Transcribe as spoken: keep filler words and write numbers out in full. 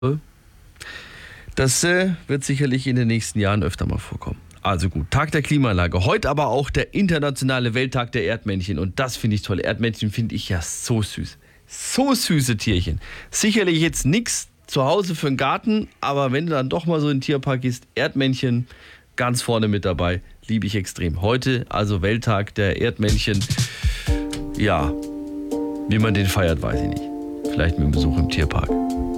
Das äh, wird sicherlich in den nächsten Jahren öfter mal vorkommen. Also gut, Tag der Klimaanlage. Heute aber auch der internationale Welttag der Erdmännchen. Und das finde ich toll. Erdmännchen finde ich ja so süß. So süße Tierchen. Sicherlich jetzt nichts zu Hause für den Garten, aber wenn du dann doch mal so in den Tierpark gehst, Erdmännchen ganz vorne mit dabei. Liebe ich extrem. Heute also Welttag der Erdmännchen. Ja, wie man den feiert, weiß ich nicht. Vielleicht mit einem Besuch im Tierpark.